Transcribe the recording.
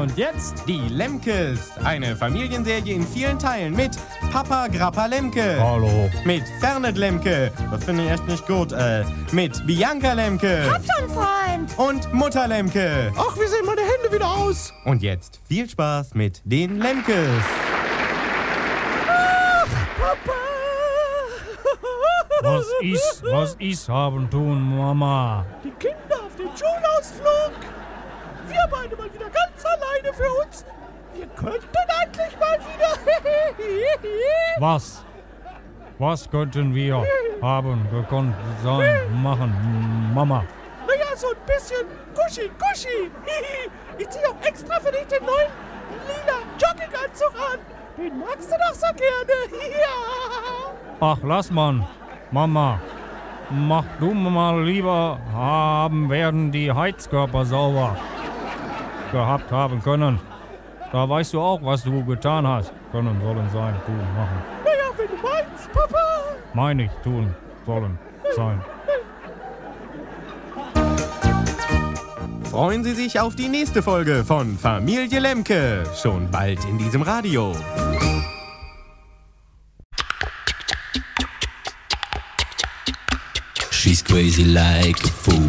Und jetzt die Lemkes. Eine Familienserie in vielen Teilen mit Papa Grappa Lemke. Hallo. Mit Fernet Lemke. Das finde ich echt nicht gut. Mit Bianca Lemke. Hab schon, Freund. Und Mutter Lemke. Ach, wie sehen meine Hände wieder aus? Und jetzt viel Spaß mit den Lemkes. Papa. Was ist haben tun, Mama? Die Kinder auf den Schulausflug. Wir beide mal wieder ganz alleine für uns. Wir könnten endlich mal wieder. Was könnten wir haben gekonnt sein, machen, Mama? Naja, so ein bisschen Kuschi. Ich zieh auch extra für dich den neuen lila Jogginganzug an. Den magst du doch so gerne. Ja. Ach, lass man, Mama. Mach du mal lieber, werden die Heizkörper sauber gehabt haben können. Da weißt du auch, was du getan hast. Können, sollen, sein, tun, machen. Naja, wenn du meinst, Papa. Meine ich, tun, sollen, sein. Freuen Sie sich auf die nächste Folge von Familie Lemke. Schon bald in diesem Radio. She's crazy like a fool.